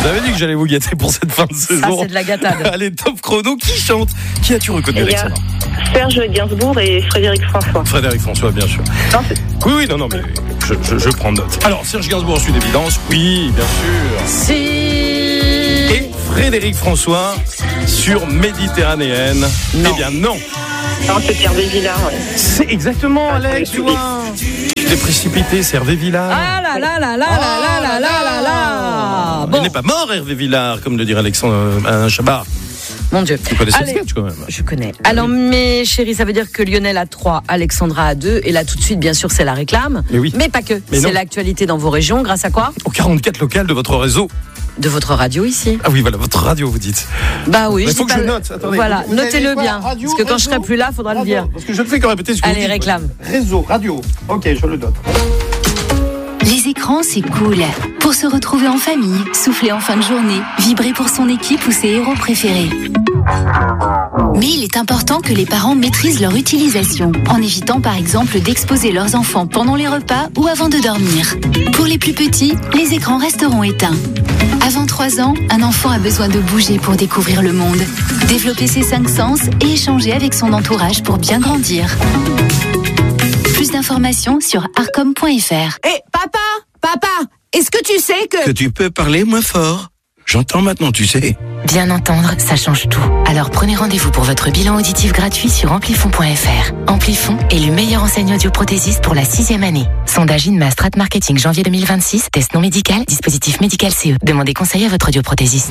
avais dit que j'allais vous gâter pour cette fin de saison. Ça, c'est de la gâtade. Allez, top chrono. Qui chante? Qui as-tu reconnu, Alexandra? Serge Gainsbourg et Frédéric François. Frédéric François, bien sûr. Non, Oui, non, mais je prends note. Alors, Serge Gainsbourg, c'est une évidence. Oui, bien sûr. Si. Et Frédéric François sur Méditerranéenne. Non. Eh bien, non. Non, c'est Hervé Villard, ouais. C'est exactement, Alex, tu vois. Tu t'es précipité, c'est Hervé Villard. Ah là là là là là là là là là. Il Bon, n'est pas mort, Hervé Villard, comme le dirait Alexandre Chabat. mon Dieu. Vous connaissez le Allez. sketch, quand même. Je connais. Alors, mes chéris, ça veut dire que Lionel a 3, Alexandra a 2. Et là, tout de suite, bien sûr, c'est la réclame. Mais oui. Mais pas que. Mais non. C'est l'actualité dans vos régions. Grâce à quoi? Au 44 local de votre réseau. De votre radio ici. Ah oui, voilà, votre radio, vous dites. Bah oui. Il je faut dis que je pas- note. Attendez. Voilà, Vous avez notez-le quoi? bien. Radio, Parce que quand je réseau, serai plus là, faudra le radio. dire. Parce que je ne fais que répéter ce que vous Allez, dites. réclame. Réseau, radio. Ok, je le note. Les écrans, c'est cool. Pour se retrouver en famille, souffler en fin de journée, vibrer pour son équipe ou ses héros préférés. Mais il est important que les parents maîtrisent leur utilisation, en évitant par exemple d'exposer leurs enfants pendant les repas ou avant de dormir. Pour les plus petits, les écrans resteront éteints. Avant 3 ans, un enfant a besoin de bouger pour découvrir le monde, développer ses 5 sens et échanger avec son entourage pour bien grandir. Plus d'informations sur arcom.fr. Hé, papa, est-ce que tu sais que... Que tu peux parler moins fort. J'entends maintenant, tu sais. Bien entendre, ça change tout. Alors prenez rendez-vous pour votre bilan auditif gratuit sur amplifon.fr. Amplifon est le meilleur enseigne audioprothésiste pour la 6e année. Sondage INMA Strat Marketing janvier 2026. Test non médical, dispositif médical CE. Demandez conseil à votre audioprothésiste.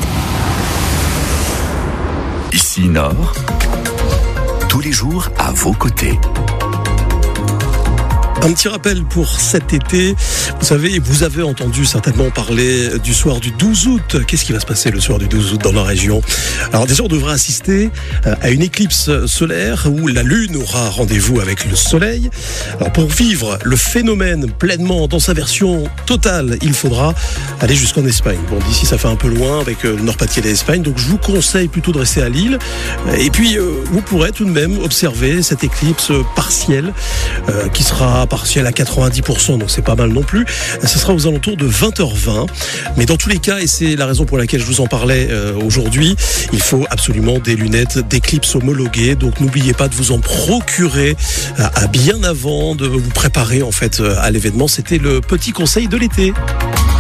Ici Nord, tous les jours à vos côtés. Un petit rappel pour cet été. Vous savez, vous avez entendu certainement parler du soir du 12 août. Qu'est-ce qui va se passer le soir du 12 août dans la région? Alors déjà, on devrait assister à une éclipse solaire où la Lune aura rendez-vous avec le Soleil. Alors pour vivre le phénomène pleinement dans sa version totale, il faudra aller jusqu'en Espagne. Bon, d'ici, ça fait un peu loin avec le Nord-Pas-de-Calais et l'Espagne. Donc je vous conseille plutôt de rester à Lille. Et puis, vous pourrez tout de même observer cette éclipse partielle qui sera partielle à 90%, donc c'est pas mal non plus. Ce sera aux alentours de 20h20. Mais dans tous les cas, et c'est la raison pour laquelle je vous en parlais aujourd'hui, il faut absolument des lunettes d'éclipse homologuées. Donc n'oubliez pas de vous en procurer à bien avant, de vous préparer en fait à l'événement. C'était le petit conseil de l'été.